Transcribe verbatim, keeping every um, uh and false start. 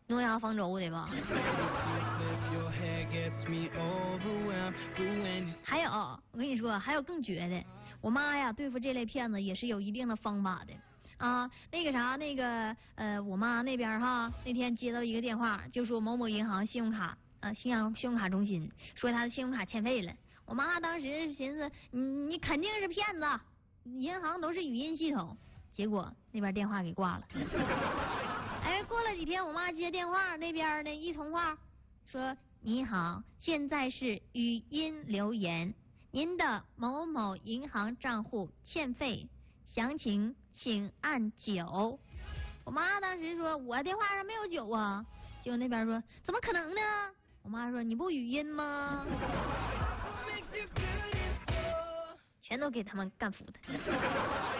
诺亚方舟的吧？还有，我跟你说，还有更绝的，我妈呀，对付这类骗子也是有一定的方法的。啊，那个啥，那个呃，我妈那边哈，那天接到一个电话，就说某某银行信用卡，呃，信用信用卡中心说他的信用卡欠费了。我妈当时寻思，你你肯定是骗子，银行都是语音系统。结果那边电话给挂了。哎，过了几天，我妈接电话，那边呢一通话说：“你好，现在是语音留言，您的某某银行账户欠费，详情请按九。”我妈当时说：“我电话上没有九啊。”结果那边说：“怎么可能呢？”我妈说：“你不语音吗？”全都给他们干服的。